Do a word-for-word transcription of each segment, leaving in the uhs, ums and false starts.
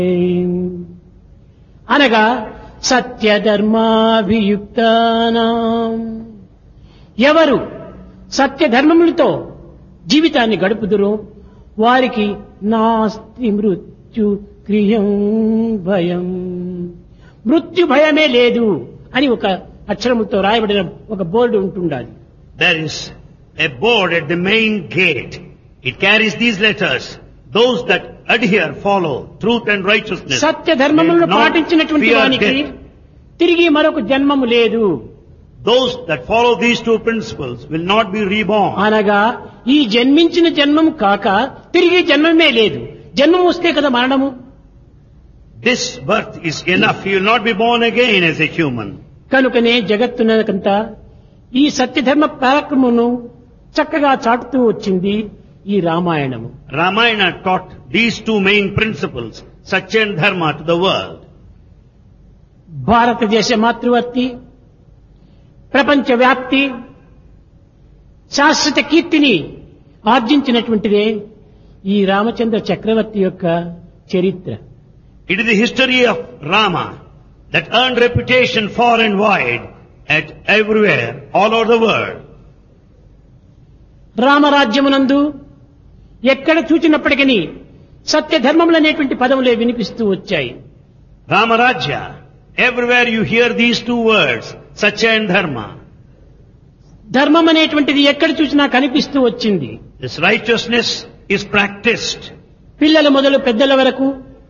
అనగా సత్యధర్మాభియుక్తానాం, ఎవరు సత్యధర్మములతో జీవితాన్ని గడుపుదురో వారికి నాస్తి మృత్యు క్రియం భయం, మృత్యు భయమే లేదు అని ఒక అక్షరముతో రాయబడిన ఒక బోర్డు ఉంటుండాలి. There is a board at the main gate. It carries these letters. Those that adhere, follow truth and righteousness. Satya ధర్మములను will not పాటించినటువంటి fear వానికి death. తిరిగి మరొక జన్మము లేదు. Those that follow these two principles will not be reborn. అనగా ఈ జన్మించిన జన్మం కాక తిరిగి జన్మమే లేదు. జన్మం వస్తే కదా మరణము. This birth is enough. You will not be born again as a human. కనుకనే జగత్తునకంతా ఈ సత్యధర్మ పరాక్రమమును చక్కగా చాటుతూ వచ్చింది ఈ రామాయణము. Ramayana taught these two main principles, Satya and Dharma, to the world. భారతదేశ మాతృవర్తి, ప్రపంచ వ్యాప్తి, శాశ్వత కీర్తిని ఆర్జించినటువంటిదే ఈ రామచంద్ర చక్రవర్తి యొక్క చరిత్ర. It is the history of Rama that earned reputation far and wide at everywhere, all over the world. రామరాజ్యమునందు ఎక్కడ చూచినప్పటికీ సత్య ధర్మములనేటువంటి పదములే వినిపిస్తూ వచ్చాయి. Ramarajya, everywhere you hear these two words, Satya and Dharma. ధర్మం అనేటువంటిది ఎక్కడ చూసినా కనిపిస్తూ వచ్చింది. This righteousness is practiced. పిల్లల మొదలు పెద్దల వరకు,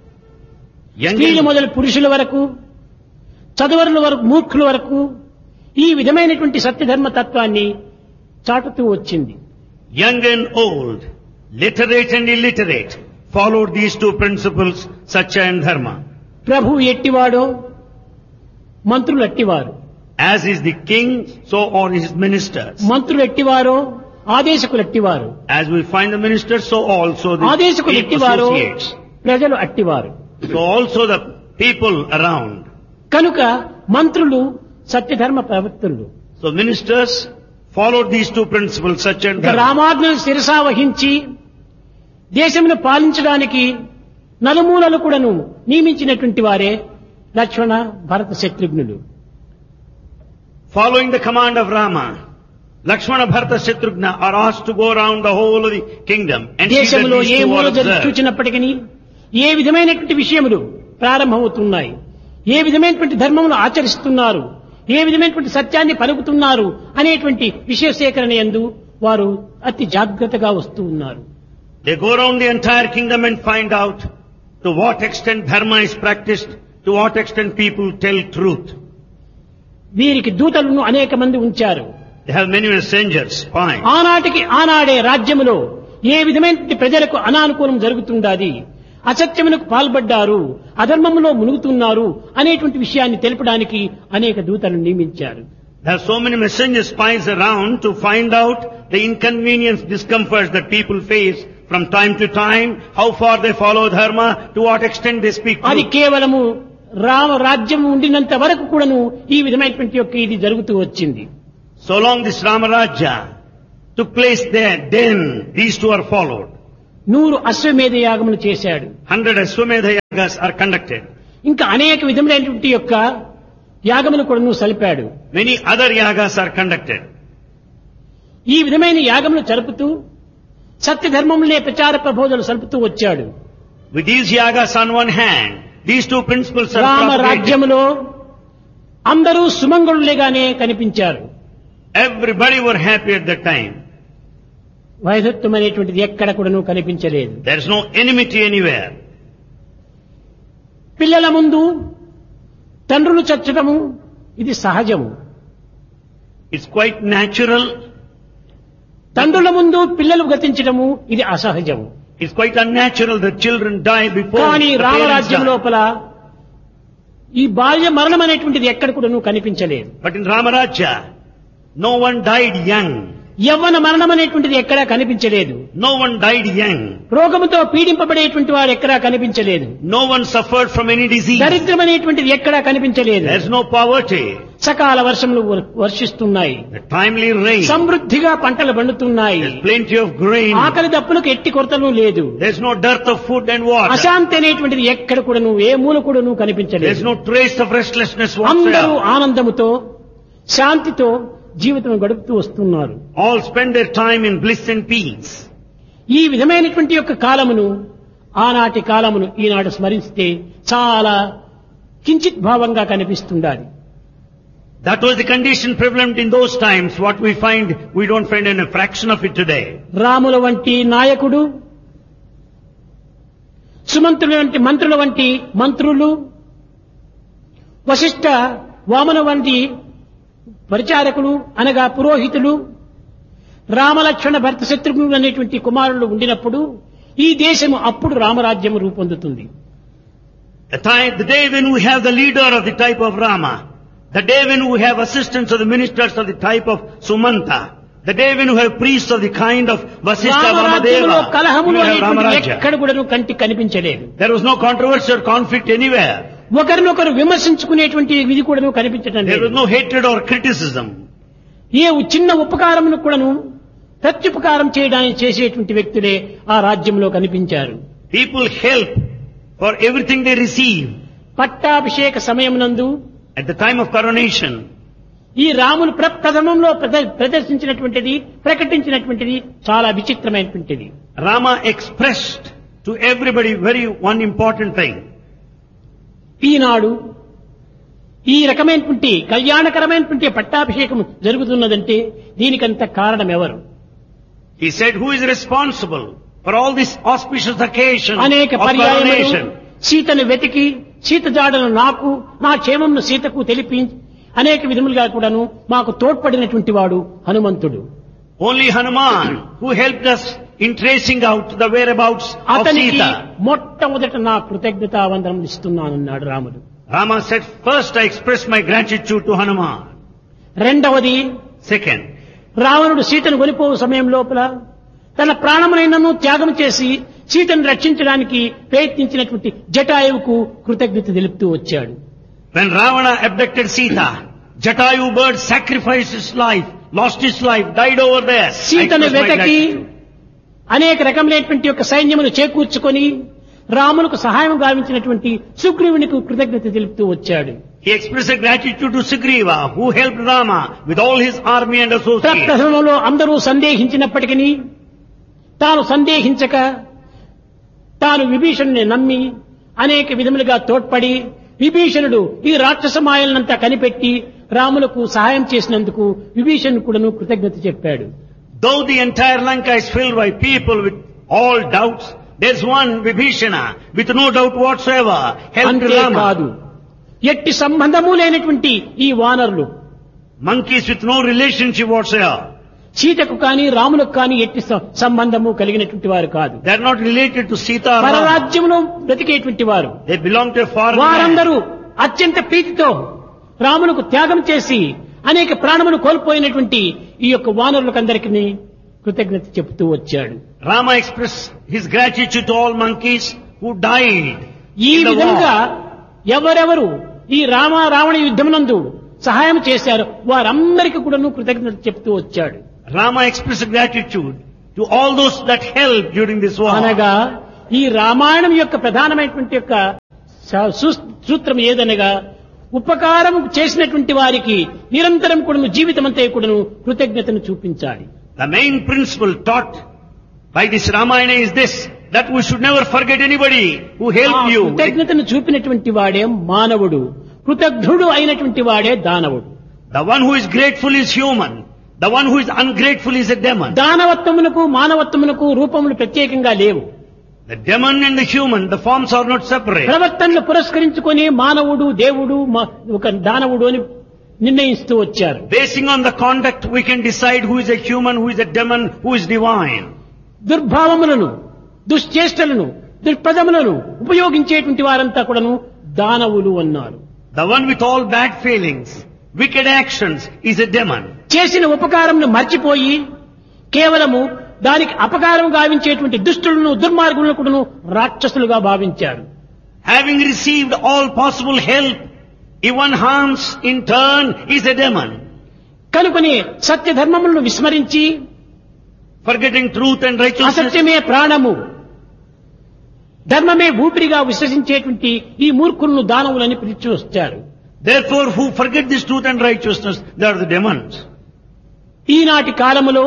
Young స్త్రీల and, మొదలు పురుషుల వరకు, చదువరుల వరకు, మూర్ఖుల వరకు ఈ విధమైనటువంటి సత్యధర్మ తత్వాన్ని చాటుతూ వచ్చింది. young and old, literate and illiterate, followed these two principles, Satya and Dharma. ప్రభు ఎట్టివాడో మంత్రులు అట్టివారు, As is the king, so are his ministers. మంత్రులు ఎట్టివారో ఆదేశకులు ఎట్టివారు, As we find the ministers, so also the ఆదేశకులు ఎట్టివారో associates. ప్రజలు అట్టివారు. So also the people around. కనుక మంత్రులు సత్యధర్మ ప్రవర్తనలు. So ministers followed these two principles, Satya and ఇక Dharma. రామాజ్ఞను శిరసా వహించి దేశమును పాలించడానికి నలుమూలలు కూడాను నియమించినటువంటి వారే లక్ష్మణ భరత శత్రుఘ్నులు. Following the command of Rama, Lakshmana, Bharata, Shatrughna are asked to go around the whole of the kingdom and see that దేశంలో these ఏ two మూల are observed. చూచినప్పటికీ ఏ విధమైనటువంటి విషయములు ప్రారంభమవుతున్నాయి, ఏ విధమైనటువంటి ధర్మములు ఆచరిస్తున్నారు, ఏ విధమైనటువంటి సత్యాన్ని పలుకుతున్నారు అనేటువంటి విషయ సేకరణ యందు వారు అతి జాగ్రత్తగా వస్తూ ఉన్నారు. They go around the entire kingdom and find out to what extent dharma is practiced, to what extent people tell truth. వీరికి దూతలను అనేక మంది ఉంచారు. They have many messengers, spies. ఆనాటికి ఆనాడే రాజ్యములో ఏ విధమైనటువంటి ప్రజలకు అనానుకూలం జరుగుతుండాది, అసత్యమునకు పాల్పడ్డారు, అధర్మములో మునుగుతున్నారు అనేటువంటి విషయాన్ని తెలపడానికి అనేక దూతలను నియమించారు. There are so many messenger spies around to find out the inconvenience, discomforts that people face from time to time, how far they follow dharma, to what extent they speak అది truth. కేవలము రామ రాజ్యం ఉండినంత వరకు కూడాను ఈ విధమైనటువంటి యొక్క ఇది జరుగుతూ వచ్చింది. So long this Ramarajya took place there, then these two are followed. నూరు అశ్వమేధ యాగములు చేశాడు. Hundred Ashwamedha yagas are conducted. ఇంకా అనేక విధములైనటువంటి యొక్క యాగములు కూడాను సలిపాడు. Many other yagas are conducted. ఈ విధమైన యాగములు జరుపుతూ సత్యధర్మములనే ప్రచార ప్రబోధనలు సలుపుతూ వచ్చాడు. With these yagas on one hand, these two principles are Rama propagated. రాజ్యములో అందరూ సుమంగళులేగానే కనిపించారు. Everybody were happy at that time. వైధత్వం అనేటువంటిది ఎక్కడ కూడాను కనిపించలేదు. There is no enmity anywhere. పిల్లల ముందు తండ్రులు చచ్చటము ఇది సహజము. It's quite natural. తండ్రుల ముందు పిల్లలు గతించటము ఇది అసహజము. It's quite unnatural that children die before కానీ the parents రామరాజ్యం die. లోపల ఈ బాల్య మరణం అనేటువంటిది ఎక్కడ కూడాను కనిపించలేదు. But in Ramarajya, no one died young. యవ్వన మరణం అనేటువంటిది ఎక్కడా కనిపించలేదు. No one died young. రోగముతో పీడింపబడేటువంటి వాడు ఎక్కడా కనిపించలేదు. No one suffered from any disease. దరిద్రం అనేటువంటిది ఎక్కడా కనిపించలేదు. There's no poverty. సకాల వర్షములు వర్షిస్తున్నాయి. The timely rain. సమృద్ధిగా పంటలు పండుతున్నాయి. There's plenty of grain. ఆకలి దప్పులకు ఎట్టి కొరతలు లేదు. There's no dearth of food and water. అశాంతి అనేటువంటిది ఎక్కడ కూడాను ఏ మూల కూడాను కనిపించలేదు. There's no trace of restlessness అందరూ whatsoever. ఆనందముతో శాంతితో జీవితం గడుపుతూ వస్తున్నారు. All spend their time in bliss and peace. ఈ విధమైనటువంటి యొక్క కాలమును ఆనాటి కాలమును ఈనాడు స్మరిస్తే చాలా కించిత్ భావంగా కనిపిస్తుండాలి. That was the condition prevalent in those times. What we find, we don't find in a fraction of it today. రాముల వంటి నాయకుడు, సుమంత్రుల వంటి మంత్రుల వంటి మంత్రులు, వశిష్ఠ వామన వంటి పరిచారకులు అనగా పురోహితులు, రామలక్ష్మణ భరత శత్రుఘ్నులు అనేటువంటి కుమారులు ఉండినప్పుడు ఈ దేశము అప్పుడు రామరాజ్యం రూపొందుతుంది. The, time, the day when we have the leader of the type of Rama, the day when we have assistants of the ministers of the type of Sumanta, the day when we have priests of the kind of Vasishtha రామరాజ్యంలో Vamadeva, we కలహములు will have అనేటువంటి Ramarajya. ఎక్కడ కూడా కంటికి కనిపించలేదు. There was no controversy or conflict anywhere. ఒకరినొకరు విమర్శించుకునేటువంటి విధి కూడా కనిపించడం There లేదు. was no hatred or criticism. ఏ చిన్న ఉపకారమును కూడాను ప్రత్యుపకారం చేయడానికి చేసేటువంటి వ్యక్తులే ఆ రాజ్యంలో కనిపించారు. People help for everything they receive. పట్టాభిషేక సమయమునందు At the time of coronation, ఈ రాములు ప్రప్రథమంలో ప్రద- ప్రదర్శించినటువంటిది ప్రకటించినటువంటిది చాలా విచిత్రమైనటువంటిది. Rama expressed to everybody very one important thing. ఈనాడు ఈ రకమైనటువంటి కళ్యాణకరమైనటువంటి పట్టాభిషేకం జరుగుతున్నదంటే దీనికంత కారణం ఎవరు? He said, who is responsible for all this auspicious occasion అనేక of పర్యాయములు coronation? సీతను వెతికి సీత జాడను నాకు నా క్షేమంను సీతకు తెలిపి అనేక విధములుగా కూడాను మాకు తోడ్పడినటువంటి వాడు హనుమంతుడు. Only Hanuman who helped us in tracing out the whereabouts of అతనికి Sita. మొట్టమొదట నా కృతజ్ఞతా వందనం ఇస్తున్నానన్నాడు రాముడు. Rama said, first I express my gratitude to Hanuman. రెండవది, Second, రావణుడు సీతను కొనిపో సమయం లోపల తన ప్రాణమునైనను త్యాగం చేసి సీతను రక్షించడానికి ప్రయత్నించినటువంటి జటాయువుకు కృతజ్ఞత తెలుపుతూ వచ్చాడు. when Ravana abducted Sita, Jatayu bird sacrificed his life, lost his life, died over there. I సీతను express my వెతకి gratitude. అనేక రకములైనటువంటి యొక్క సైన్యమును చేకూర్చుకొని రాములకు సహాయం గావించినటువంటి సుగ్రీవునికి కృతజ్ఞత తెలుపుతూ వచ్చాడు. He expressed gratitude to Sugriva, who helped Rama with all his army and associates. ప్రప్రథమంలో అందరూ సందేహించినప్పటికీ తాను సందేహించక తాను విభీషణుని నమ్మి అనేక విధములుగా తోడ్పడి విభీషణుడు ఈ రాక్షస మాయలనంతా కనిపెట్టి రాములకు సహాయం చేసినందుకు విభీషణుడు కూడాను కృతజ్ఞత చెప్పాడు. Though the entire Lanka is filled by people with all doubts, there's one Vibhishana with no doubt whatsoever helped అంతేకాదు, Rama. ఎట్టి సంబంధము లేనటువంటి ఈ వానరులు Monkeys with no relationship whatsoever. సీతకు కాని రాములకు కాని ఎట్టి స- సంబంధము కలిగినటువంటి వారు కాదు. They're not related to Sita or Rama. పరరాజ్యంలో బ్రతికేటువంటి వారు. They belong to a foreign land. వారందరూ అత్యంత ప్రీతితో రాములకు త్యాగం చేసి అనేక ప్రాణములు కోల్పోయినటువంటి ఈ యొక్క వానరులకందరికీ కృతజ్ఞత చెబుతూ వచ్చాడు. Rama expressed his gratitude to all monkeys who died ఈ in the విధంగా war. ఎవరెవరు ఈ రామ రావణ యుద్ధమునందు సహాయం చేశారో వారందరికీ కూడాను కృతజ్ఞత చెప్తూ వచ్చాడు. Rama expressed gratitude to all those that helped during this war. అనగా ఈ రామాయణం యొక్క ప్రధానమైనటువంటి యొక్క స- సు- సూత్రం ఏదనగా ఉపకారం చేసినటువంటి వారికి నిరంతరం కూడాను జీవితమంతా కూడాను కృతజ్ఞతను చూపించాలి. The main principle taught by this Ramayana is this, that we should never forget anybody who ఆ helped you. కృతజ్ఞతను చూపినటువంటి వాడే మానవుడు, కృతజ్ఞుడు అయినటువంటి వాడే దానవుడు. The one who is grateful is human. The one who is ungrateful is a demon. దానవత్వమునకు మానవత్వమునకు రూపములు ప్రత్యేకంగా లేవు. The demon and the human, the forms are not separate. ప్రవర్తనలు పురస్కరించుకొని మానవుడు దేవుడు మా- ఒక దానవుడు అని నిర్ణయిస్తూ వచ్చారు. Basing on the conduct, we can decide who is a human, who is a demon, who is divine. దుర్భావములను దుశ్చేష్టలను దుర్పదములను ఉపయోగించేటువంటి వారంతా కూడాను దానవులు అన్నారు. The one with all bad feelings, wicked actions is a demon. చేసిన ఉపకారంను మర్చిపోయి కేవలము దానికి అపకారం గావించేటువంటి దుష్టులను దుర్మార్గులను కూడాను రాక్షసులుగా భావించారు. Having received all possible help, If one harms in turn, is a demon. కనుకొని సత్య ధర్మములను విస్మరించి Forgetting truth and righteousness. అసత్యమే ప్రాణము, ధర్మమే ఊపిరిగా విశ్వసించేటువంటి ఈ మూర్ఖులను దానవులని పిలిచి వచ్చారు. Therefore, who forget this truth and righteousness, they are the demons. ఈనాటి కాలములో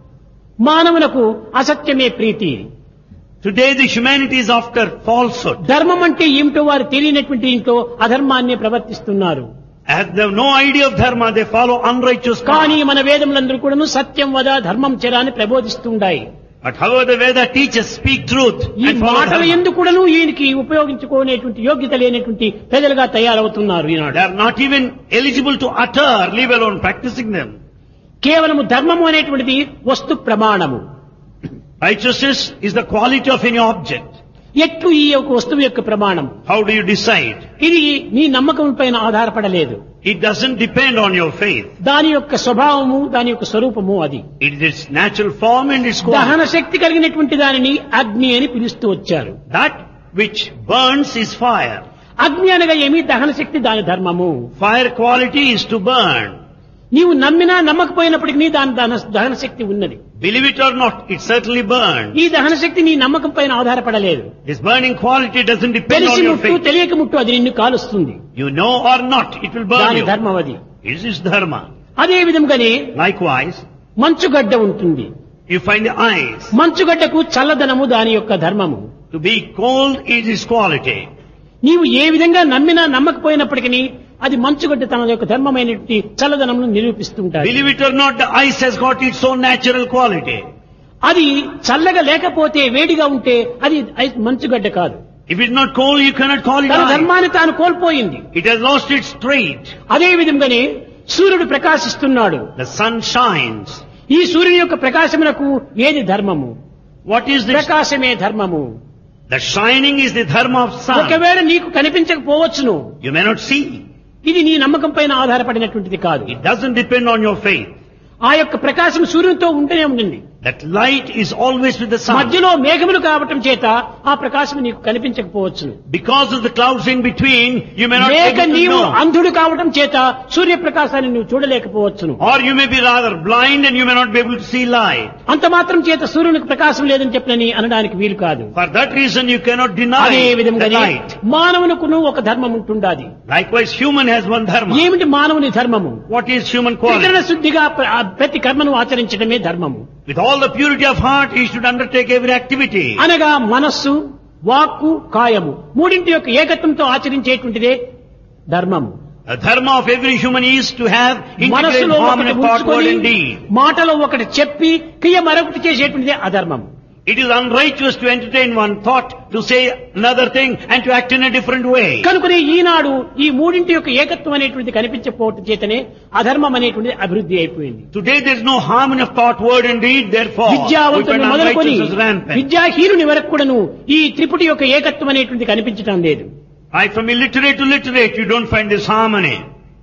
మానవులకు అసత్యమే ప్రీతి. Today the humanity is after falsehood. ధర్మం అంటే ఏమిటో వారు తెలియనటువంటి ఇంట్లో అధర్మాన్ని ప్రవర్తిస్తున్నారు. As they have no idea of dharma, they follow unrighteous కానీ path. మన వేదములందరూ కూడాను సత్యం వద ధర్మం చెరాని ప్రబోధిస్తుండాయి. But however the Veda teaches, speak truth ఈ and follow మాటలు dharma. ఎందుకు కూడాను ఈయనకి ఉపయోగించుకునేటువంటి యోగ్యత లేనటువంటి ప్రజలుగా తయారవుతున్నారు ఈనాడు. They are not even eligible to utter, leave alone practicing them. కేవలము ధర్మము అనేటువంటిది వస్తు ప్రమాణము. Righteousness is the quality of any object. ఎట్లు ఈ యొక్క వస్తువు యొక్క ప్రమాణం? How do you decide? ఇది నీ నమ్మకం పైన ఆధారపడలేదు. It doesn't depend on your faith. దాని యొక్క స్వభావము, దాని యొక్క స్వరూపము అది. It is its natural form and its quality. దహన శక్తి కలిగినటువంటి దానిని అగ్ని అని పిలుస్తూ వచ్చారు. That which burns is fire. అగ్ని అనగా ఏమి? దహన శక్తి, దాని ధర్మము. Fire quality is to burn. నీవు నమ్మినా నమ్మకపోయినప్పటికీ దాని దహన- దహన శక్తి ఉన్నది. Believe it or not, it certainly burns. ఈ దహన శక్తి నీ నమ్మకం పైన ఆధారపడలేదు. This burning quality doesn't depend on తెలిసి your ముట్టు faith. తెలియక ముట్టు అది నిన్ను కాలుస్తుంది. You know or not, it will burn దాని you. ధర్మం అది. It is dharma. అదే విధంగానే Likewise, మంచుగడ్డ ఉంటుంది. you find the ice. మంచుగడ్డకు చల్లదనము దాని యొక్క ధర్మము. To be cold is its quality. నీవు ఏ విధంగా నమ్మినా నమ్మకపోయినప్పటికీ అది మంచుగడ్డ తన యొక్క ధర్మమైనటువంటి చల్లదనమును నిరూపిస్తుంటారు. Believe it or not, the ice has got its own natural quality. అది చల్లగా లేకపోతే వేడిగా ఉంటే అది ఐ- మంచుగడ్డ కాదు. If it's not cold, you cannot call it తన ice. ధర్మాన్ని తాను కోల్పోయింది. It has lost its trait. అదే విధంగానే సూర్యుడు ప్రకాశిస్తున్నాడు. The sun shines. ఈ సూర్యుని యొక్క ప్రకాశమునకు ఏది ధర్మము? What is this? ప్రకాశమే ధర్మము. The shining is the dharma of sun. ఒకవేళ నీకు కనిపించకపోవచ్చును, You may not see. ఇది నీ నమ్మకం పైన ఆధారపడినటువంటిది కాదు. It doesn't depend on your faith. ఆ యొక్క ప్రకాశం సూర్యునితో ఉంటూనే ఉండింది. That light is always with the sun. మధ్యలో మేఘములు కావటం చేత ఆ ప్రకాశం నీకు కనిపించకపోవచ్చును. Because of the clouds in between, you may not be లేక able to నీవు know. అంధుడు కావటం చేత సూర్యప్రకాశాన్ని నువ్వు చూడలేకపోవచ్చును. Or you may be rather blind and you may not be able to see light. అంత మాత్రం చేత సూర్యునికి ప్రకాశం లేదని చెప్పనని అనడానికి వీలు కాదు. For that reason, you cannot deny అదే the విధంగా light. మానవునకును ఒక ధర్మం ఉంటుండాది. Likewise, human has one dharma. ఏమిటి మానవుని ధర్మము? What is human త్రికరణ quality? శుద్ధిగా ప్ర- ఆ ప్రతి కర్మను ఆచరించడమే ధర్మము. With all the purity of heart, he should undertake every activity. అనగా మనస్సు, వాక్కు, కాయము మూడింటి యొక్క ఏకత్వంతో ఆచరించేటువంటిదే ధర్మము. The dharma of every human is to have integrated మనస్సులో harmony ఒకటి of thought, word ఉంచుకొని and deed. మాటలో ఒకటి చెప్పి క్రియ మరొకటి చేసేటువంటిదే అధర్మం. It is unrighteous to entertain one thought, to say another thing, and to act in a different way. కనుకనే ఈనాడు ఈ మూడింటి యొక్క ఏకత్వం అనేటువంటిది కనిపించకపోవటం చేతనే అధర్మం అనేటువంటిది అభివృద్ధి అయిపోయింది. Today there is no harmony of thought, word and deed, therefore we విద్యావంతుని find మొదలుకొని unrighteousness rampant. విద్యాహీనుని వరకు కూడాను ఈ త్రిపుటి యొక్క ఏకత్వం అనేటువంటిది కనిపించటం లేదు. Right from illiterate to literate, you don't find this harmony.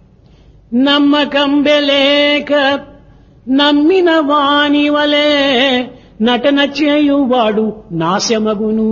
నమ్మకం బెలేక నమ్మిన వాని వలే నటన చేయువాడు నాశమగును.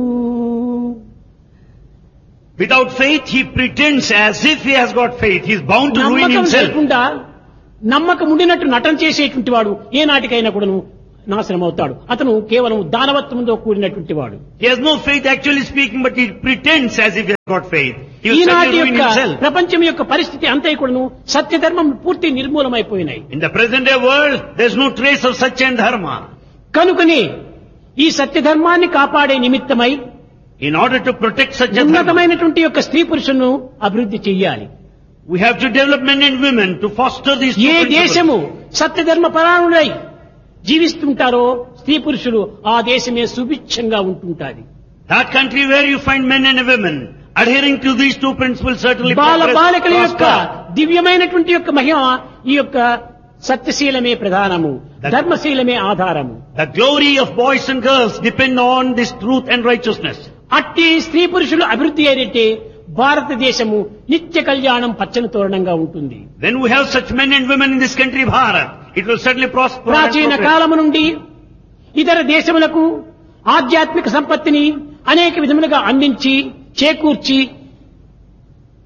Without faith, he pretends as if he has got faith. He is bound to ruin నమ్మకం himself. లేకుండా నమ్మకం ఉండినట్టు నటన చేసేటువంటి వాడు ఏనాటికైనా కూడాను నాశనం అవుతాడు. అతను కేవలం దానవత్వంతో కూడినటువంటి వాడు. He has no faith actually speaking, but he pretends as if he has got faith. He will ఈనాటి certainly ruin యొక్క himself. ప్రపంచం యొక్క పరిస్థితి అంతా కూడాను సత్యధర్మం పూర్తి నిర్మూలమైపోయినాయి. In the present day world, there is no trace of Satya and Dharma. కనుకని ఈ సత్యధర్మాన్ని కాపాడే నిమిత్తమై In order to protect Satya Dharma, ఉన్నతమైనటువంటి యొక్క స్త్రీ పురుషులను అభివృద్ధి చెయ్యాలి. we have to develop men and women to foster these two A principles. దేశము సత్యధర్మ పరాయణులై జీవిస్తుంటారో స్త్రీ పురుషులు ఆ దేశమే సుభిక్షంగా ఉంటుంటాది. That country where you find men and women adhering to these two principles certainly Bala progress, బాలికల యొక్క prosper. దివ్యమైనటువంటి యొక్క మహిమ ఈ యొక్క సత్యశీలమే ప్రధానము, ధర్మశీలమే ఆధారము. The glory of boys and girls depend on this truth and righteousness. అట్టి స్త్రీ పురుషులు అభివృద్ధి అయినట్టే భారతదేశము నిత్య కళ్యాణం పచ్చని తోరణంగా ఉంటుంది. When we have such men and women in this country, Bharat, it will certainly prosper and ప్రాచీన progress. కాలము నుండి ఇతర దేశములకు ఆధ్యాత్మిక సంపత్తిని అనేక విధములుగా అందించి చేకూర్చి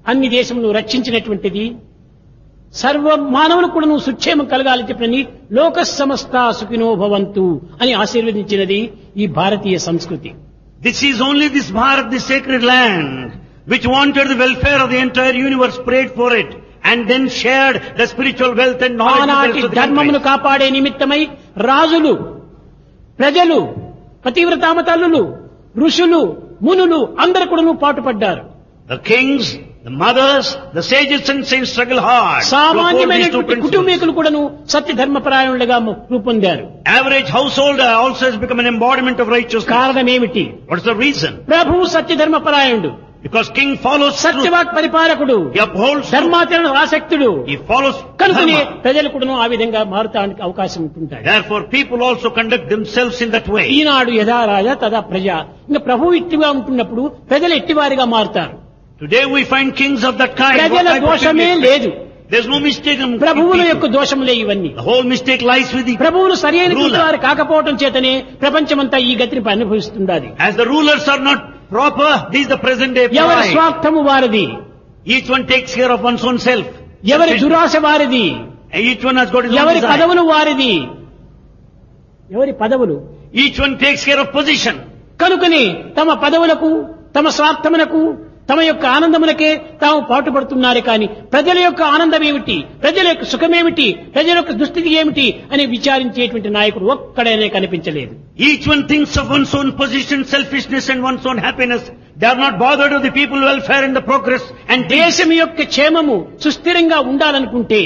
అన్ని దేశములు రక్షించినటువంటిది. సర్వ మానవులకు కూడా నువ్వు సుక్షేమం కలగాలని చెప్పినని లోక సమస్త సుఖినో భవంతు అని ఆశీర్వదించినది ఈ భారతీయ సంస్కృతి. This is only this Bharat, this sacred land, which wanted the welfare of the entire universe, prayed for it, and then shared the spiritual wealth and knowledge ఆనాటి of the ధర్మమును country. కాపాడే నిమిత్తమై రాజులు, ప్రజలు, పతివ్రతామ తల్లులు, ఋషులు, మునులు అందరూ కూడా పాటుపడ్డారు. The kings, the mothers, the sages and saints struggle hard to uphold these two సామాన్యమైనటువంటి principles. కుటుంబీకులు కూడాను సత్య ధర్మపరాయణులుగా రూపొందారు. Average householder also has become an embodiment of righteousness. కారణం ఏమిటి? What's the reason? ప్రభువు సత్య ధర్మపరాయణుడు, Because king follows truth. సత్యవాక్ పరిపాలకుడు, He upholds truth. ధర్మాచరణ ఆసక్తుడు. He follows కనుకనే dharma. ప్రజలు కూడాను ఆ విధంగా మారటానికి అవకాశం ఉంటుంటాయి. Therefore, people also conduct themselves in that way. ఈనాడు యథా రాజా తదా ప్రజ. ఇంకా ప్రభువు ఇట్టిగా ఉంటున్నప్పుడు ప్రజలు ఎట్టివారిగా మారుతారు. Today we find kings of that kind. What ప్రజల type of దోషమే people? లేదు, There's no mistake in ప్రభువుల యొక్క people. దోషములే ఇవన్నీ. The whole mistake lies with the ప్రభువులు సరైనటువంటి ruler. వారు కాకపోవటం చేతనే ప్రపంచమంతా ఈ గతిని అనుభవిస్తున్నది. As the rulers are not proper, this is the present day ఎవరి pride. స్వార్థము వారిది, Each one takes care of one's own self. ఎవరి దురాశ వారిది, Each one has got his own ఎవరి desire. పదవులు వారిది, ఎవరి పదవులు. Each one takes care of position. కనుకని తమ పదవులకు, తమ స్వార్థమునకు, తమ యొక్క ఆనందమునకే తాము పాటుపడుతున్నారు. కానీ ప్రజల యొక్క ఆనందం ఏమిటి, ప్రజల యొక్క సుఖమేమిటి, ప్రజల యొక్క దుస్థితి ఏమిటి అని విచారించేటువంటి నాయకుడు ఒక్కడైనా కనిపించలేదు. Each one thinks of one's own position, selfishness and one's own happiness. They are not bothered of the people's welfare and the progress and peace. దేశం యొక్క క్షేమము సుస్థిరంగా ఉండాలనుకుంటే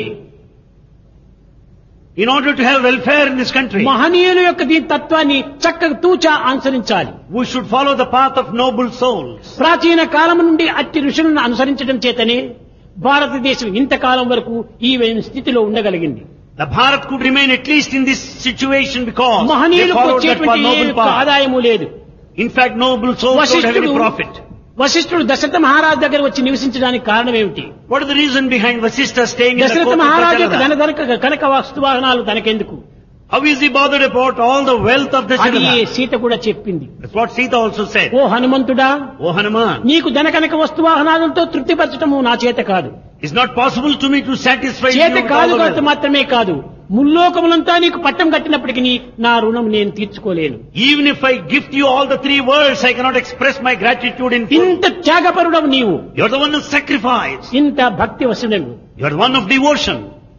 In order to have welfare in this country, మహనీయుల యొక్క దీని తత్వాన్ని చక్కగా తూచా అనుసరించాలి. we should follow the path of noble souls. ప్రాచీన కాలం నుండి అట్టి ఋషులను అనుసరించడం చేతనే భారతదేశం ఇంతకాలం వరకు ఈ స్థితిలో ఉండగలిగింది. The Bharat could remain at least in this situation because they మహనీయులకు followed that వచ్చేటువంటి ఏ noble యొక్క path. ఆదాయము లేదు. In fact, noble souls don't have any వశిష్ఠుడు profit. వశిష్ఠుడు దశరథ మహారాజు దగ్గర వచ్చి నివసించడానికి కారణం ఏమిటి? What is the reason behind Vasishtha staying in the Dasharatha court of మహారాజు యొక్క Dasharatha? ధనధనక కనక వస్తు వాహనాలు తనకెందుకు? How is he bothered about all the wealth of అది Dasharatha? సీత కూడా చెప్పింది. That's what Sita also said. Oh హనుమంతుడా, Oh Hanuman, నీకు ధన కనక వస్తు వాహనాలతో తృప్తిపరచటము నా చేత కాదు. it's not possible to me to satisfy you చేత with all కాదు the కాదు wealth. మాత్రమే కాదు, ముల్లోకములంతా నీకు పట్టం కట్టినప్పటికీ నా రుణం నేను తీర్చుకోలేను. Even if I gift you all the three worlds, I cannot express my gratitude in full. ఇంత త్యాగపరుడవు నీవు, You're the one who sacrificed. ఇంత భక్తి వశుడవు. You're the one of devotion.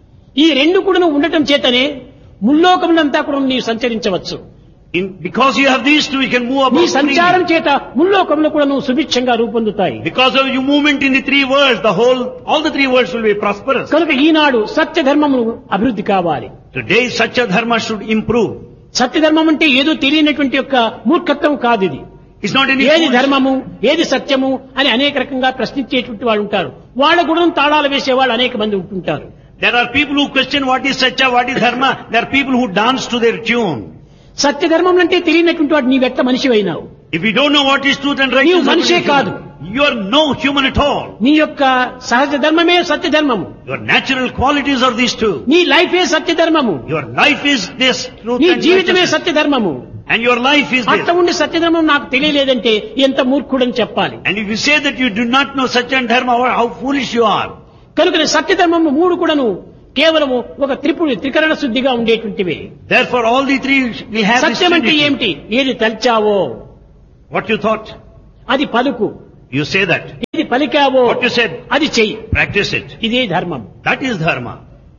ఈ రెండు కూడా నువ్వు ఉండటం చేతనే ముల్లోకములంతా కూడా నీవు సంచరించవచ్చు. In, because you have these two, you can move నీ about సంచారం freely. చేత ముల్లోకములు కూడా నువ్వు సుభిక్షంగా రూపొందుతాయి. Because of your movement in the three worlds, the whole, all the three worlds will be prosperous. కనుక ఈనాడు సత్య ధర్మము అభివృద్ధి కావాలి. Today, such a dharma should improve. సత్య ధర్మం అంటే ఏదో తెలియనటువంటి యొక్క మూర్ఖత్వం కాదు ఇది. It's not any ఏది foolish- ధర్మము, ఏది సత్యము అని అనేక రకంగా ప్రశ్నించేటువంటి వాళ్ళు ఉంటారు. వాళ్ళ గుణం తాళాలు వేసేవాళ్ళు అనేక మంది ఉంటుంటారు. There are people who question what is satya, what is dharma. There are people who dance to their tune. సత్య ధర్మం అంటే తెలియనటువంటి వాడు నీవెట్ట మనిషి అయినావు. If you don't know what is truth and నీవు righteousness, మనిషే కాదు. you are no human at all. నీ యొక్క సహజ ధర్మమే సత్య ధర్మము. Your natural qualities are these two. నీ లైఫే సత్య ధర్మము. Your life is this truth నీ and జీవితమే righteousness. సత్య ధర్మము. And your life is అట్ట this. ఉండి సత్య ధర్మం నాకు తెలియలేదంటే ఎంత మూర్ఖుడని చెప్పాలి. And if you say that you do not know satya and dharma, how foolish you are. కనుక సత్య ధర్మము మూడు కూడాను కేవలము ఒక త్రిపుడి త్రికరణ శుద్ధిగా ఉండేటువంటివి. Therefore, all the three will have this సత్యం అంటే trinity. ఏమిటి? ఏది తల్చావో What you thought, అది పలుకు, you say that. ఇది పలికావో What you said, అది చెయ్యి. practice it. ఇదే ధర్మం. That is dharma.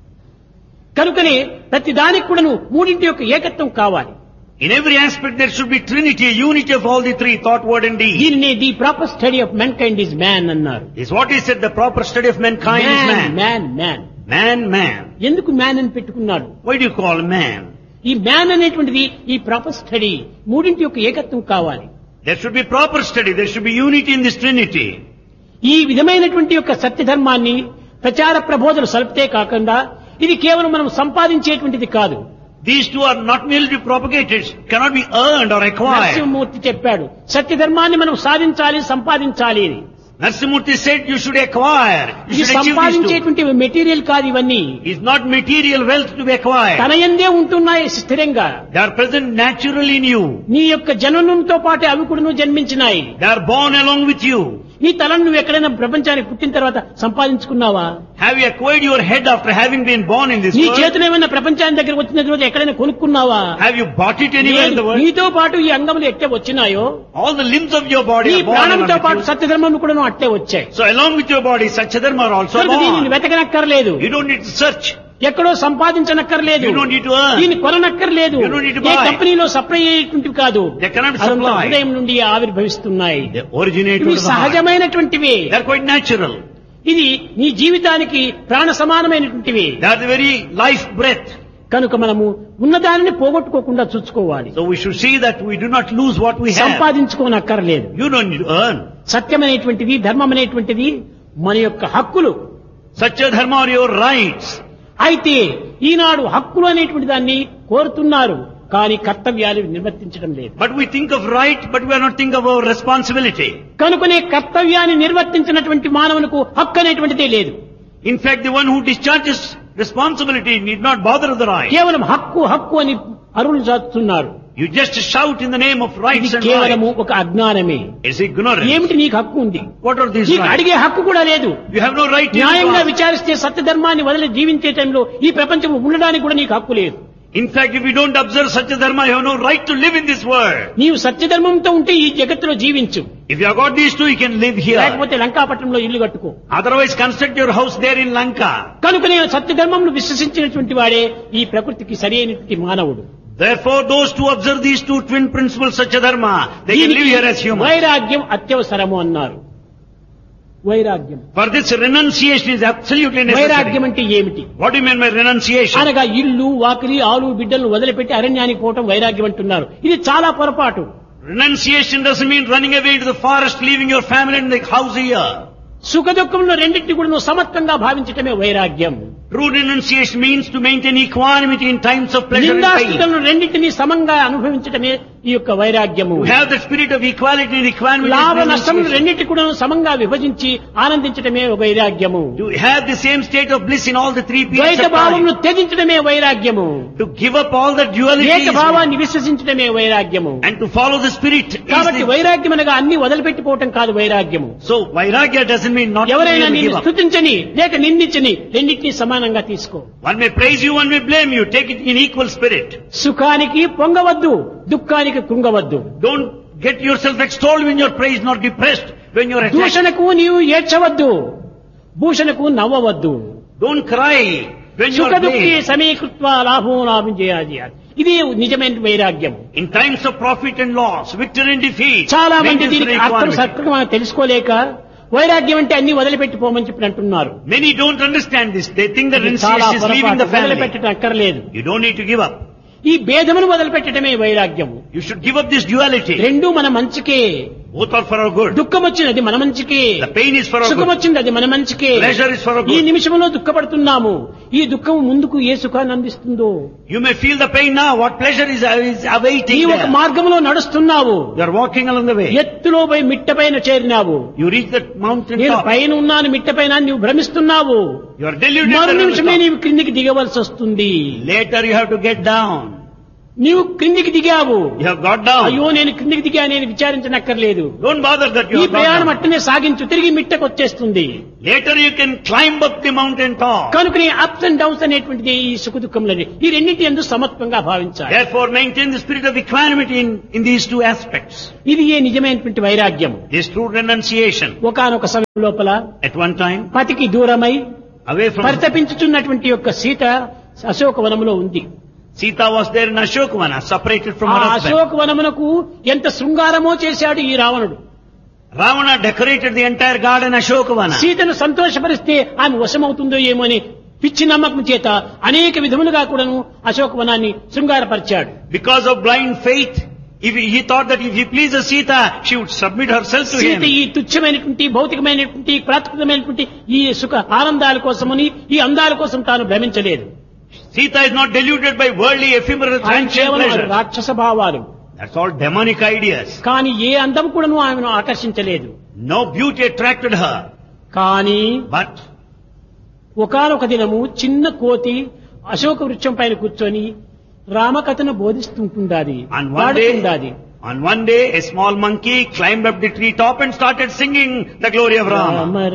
కనుకనే ప్రతి దానికి కూడాను మూడింటి యొక్క ఏకత్వం కావాలి. In every aspect there should be trinity, a unity of all the three, thought, word and deed. దీనిని the proper study of man kind is man అన్నారు. Is what he said, the proper study of mankind is man. Man man Man, man. ఎందుకు man అని పెట్టుకున్నాడు? Why do you call man? ఈ man అనేటువంటిది ఈ proper study మూడింటి యొక్క ఏకత్వం కావాలి. There should be proper study, there should be unity in this trinity. ఈ విధమైనటువంటి యొక్క సత్య ధర్మాన్ని ప్రచార ప్రబోధనలు సల్పితే కాకుండా ఇది కేవలం మనం సంపాదించేటువంటిది కాదు. These two are not merely to propagate, it cannot be earned or acquired. Narasimhamurthy చెప్పాడు సత్య ధర్మాన్ని మనం సాధించాలి, సంపాదించాలి అని. Narsimurti said you should acquire, you ఇది should achieve these two. సంపాదించేటువంటి material కాదు ఇవన్నీ. It's not material wealth to be acquired. తన యందే ఉంటున్నాయి స్థిరంగా. They are present naturally in you. నీ యొక్క జననంతో పాటు అవి కూడా జన్మించినాయి. They are born along with you. నీ తలను నువ్వు ఎక్కడైనా ప్రపంచానికి పుట్టిన తర్వాత సంపాదించుకున్నావా? Have you acquired your head after having been born in this నీ world? చేతులు ఏమైనా ప్రపంచానికి దగ్గర వచ్చిన తర్వాత ఎక్కడైనా కొనుక్కున్నావా? Have you bought it anywhere in the world? నీతో పాటు ఈ అంగములు ఎట్టే వచ్చినాయో All the limbs of your body ఈ are born ప్రాణంతో along పాటు with you. సత్యధర్మం కూడా అట్టే వచ్చాయి. So along with your body, Satyadharma are also కనుక దీనిని born. వెతకనక్కర్లేదు, You don't need to search. ఎక్కడో సంపాదించనక్కర్లేదు, You don't need to earn. దీన్ని కొననక్కర్లేదు, You don't need to A buy. కంపెనీలో సప్లై అయ్యేటువంటివి కాదు, They cannot అదంతా supply. హృదయం నుండి ఆవిర్భవిస్తున్నాయి. They originate ఇవి from the heart. సహజమైనటువంటివి. They are quite natural. ఇది నీ జీవితానికి ప్రాణ సమానమైనటువంటివి. They are the very life breath. కనుక మనము ఉన్నదానిని పోగొట్టుకోకుండా చూసుకోవాలి. So we should see that we do not lose what we have. సంపాదించుకోనక్కర్లేదు. You don't need to earn. సత్యమైనటువంటిది, ధర్మం అనేటువంటిది మన యొక్క హక్కులు. Satyadharma are your rights. అయితే ఈనాడు హక్కులు అనేటువంటి దాన్ని కోరుతున్నారు, కానీ కర్తవ్యాలు నిర్వర్తించడం లేదు. But we think of right, but we are not thinking of our responsibility. కనుకనే కర్తవ్యాన్ని నిర్వర్తించినటువంటి మానవులకు హక్కు అనేటువంటిదే లేదు. In fact, the one who discharges responsibility need not bother with the right. కేవలం హక్కు హక్కు అని అరువులు చాటుతున్నారు. You just shout in the name of rights ఇది and కేవలము rights. ఒక అజ్ఞానమే. It's ignorance. ఏమిటి నీకు హక్కు ఉంది? What are these నీకు rights? అడిగే హక్కు కూడా లేదు. You have no right to న్యాయంగా ask. విచారిస్తే సత్యధర్మాన్ని వదిలి జీవించే టైంలో ఈ ప్రపంచం ఉండడానికి కూడా నీకు హక్కు లేదు. In fact, if you don't observe Satyadharma, you have no right to live in this world. నీవు సత్యధర్మంతో ఉంటే ఈ జగత్తులో జీవించు, If you have got these two, you can live here. లేకపోతే లంకాపట్నంలో ఇల్లు కట్టుకో. Otherwise, construct your house there in Lanka. కనుక నేను సత్యధర్మంను విశ్వసించినటువంటి వాడే ఈ ప్రకృతికి సరి అయినటువంటి మానవుడు. Therefore, those who observe these two twin principles, Satyadharma, they can live here as humans. వైరాగ్యం అత్యవసరము అన్నారు. వైరాగ్యం For this, renunciation is absolutely వైరాగ్యం necessary. అంటే ఏమిటి? What do you mean by renunciation? అనగా ఇల్లు వాకిలి ఆలు బిడ్డలను వదిలిపెట్టి అరణ్యానికి పోవటం వైరాగ్యం అంటున్నారు. ఇది చాలా పొరపాటు. Renunciation doesn't mean running away to the forest, leaving your family and the house here. సుఖ దుఃఖంలో రెండింటిని కూడా నువ్వు సమత్వంగా భావించటమే వైరాగ్యం. True renunciation means to maintain equanimity in times of pleasure and pain. నిందాస్తులను రెండింటినీ సమంగా అనుభవించటమే ఈ యొక్క వైరాగ్యము. To have the spirit of equality and equanimity. లాభ is నష్టములు renunciation. రెండింటి కూడా సమంగా విభజించి ఆనందించటమే ఒక వైరాగ్యము. To have the same state of bliss in all the three periods ద్వైత of భావమును time. త్యజించడమే వైరాగ్యము. To give up all the duality ఏక భావాన్ని విశ్వసించడమే వైరాగ్యము. and to follow the spirit. is కాబట్టి the- వైరాగ్యం అనగా అన్ని వదిలిపెట్టిపోవటం కాదు వైరాగ్యము. So, vairagya doesn't mean not to be ఎవరైనా able to నిన్ను give up. స్తుతించని లేక నిందించని రెండింటినీ సమానంగా తీసుకో. One may praise you, one may blame you. Take it in equal spirit. సుఖానికి పొంగవద్దు, దుఃఖానికి కృంగవద్దు. Don't get yourself extolled when you're praised, nor depressed when you're attacked. దూషణకు నీవు ఏడ్చవద్దు, భూషణకు నవ్వవద్దు. Don't cry when సుఖ you're దుఃఖి blamed. సమీకృత్వ లాభం లాభం చేయాలి. ఇది నిజమైన వైరాగ్యం. In times of profit and loss, victory and defeat, చాలా మంది maintenance దీనికి and అర్థం equanimity. సక్రమంగా తెలుసుకోలేక వైరాగ్యం అంటే అన్ని వదిలిపెట్టిపోమని చెప్పి అంటున్నారు. Many don't understand this. They think that ఇది చాలా renunciation is leaving పొరపాటు. the family. వదిలిపెట్టడం అక్కర్లేదు. You don't need to give up. ఈ భేదమును వదిలిపెట్టడమే వైరాగ్యము. You should give up this duality. రెండూ మన మంచికే. Both are for our good. దుఃఖం వచ్చింది అది మన మంచికే, The pain is for our సుఖం good. వచ్చింది అది మన మంచికే. Pleasure is for our ఈ good. నిమిషంలో దుఃఖపడుతున్నాము, ఈ దుఃఖం ముందుకు ఏ సుఖాన్ని అందిస్తుందో. You may feel the pain now. What pleasure is, is ఈ awaiting ఒక there? మార్గంలో నడుస్తున్నావు, You are walking along the way. ఎత్తులో పోయి మిట్ట పైన చేరినావు. You reach the mountain నేను top. పైన ఉన్నాను మిట్ట పైన నువ్వు భ్రమిస్తున్నావు. You are deluded. మరు that on the నిమిషమే top. నీవు క్రిందికి దిగవలసి వస్తుంది. Later you have to get down. నీవు క్రిందికి దిగావు, You have got down. అయ్యో నేను క్రిందికి దిగా నేను విచారించనక్కర్లేదు. Don't bother that you ఈ have got ప్రయాణం down. అట్టనే సాగించు, తిరిగి మిట్టకు వచ్చేస్తుంది. Later you can climb up the mountain top. కనుక నీ అప్స్ అండ్ డౌన్స్ అనేటువంటిది ఈ సుఖ దుఃఖములని ఈ రెండింటి యందు సమత్వంగా భావించాలి. Therefore maintain the spirit of equanimity in, in these two aspects. ఇది ఏ నిజమైనటువంటి వైరాగ్యం. This true renunciation. ఒకానొక సమయం లోపల At one time, పతికి దూరమై away from పరితపించుచున్నటువంటి యొక్క సీత అశోకవనములో ఉంది. Sita was there in Ashokavana, separated from ఆ her husband. అశోకవనమునకు ఎంత శృంగారమో చేశాడు ఈ రావణుడు. Ravana decorated the entire garden Ashokavana. సీతను సంతోషపరిస్తే ఆమె వశమవుతుందో ఏమో అని పిచ్చి నమ్మకం చేత అనేక విధములుగా కూడాను అశోకవనాన్ని శృంగారపరిచాడు. Because of blind faith, if he, he thought that if he pleases Sita, she would submit herself to Sita him. ఈ తుచ్చమైనటువంటి భౌతికమైనటువంటి ప్రాకృతమైనటువంటి ఈ సుఖ ఆనందాల కోసమని ఈ అందాల కోసం తాను భ్రమించలేదు. Sita is not deluded by worldly, ephemeral, ఆయన transient కేవలం pleasure. రాక్షస భావాలు. That's all demonic ideas. కానీ ఏ అందం కూడాను ఆమెను ఆకర్షించలేదు. No beauty attracted her. కానీ But ఒకానొక దినము చిన్న కోతి అశోక వృక్షం పైన కూర్చొని రామకథను బోధిస్తుంటుండాది, on one day, పాడుతుండాది. On one day, a small monkey climbed up the tree top and started singing the glory of Rama. Rama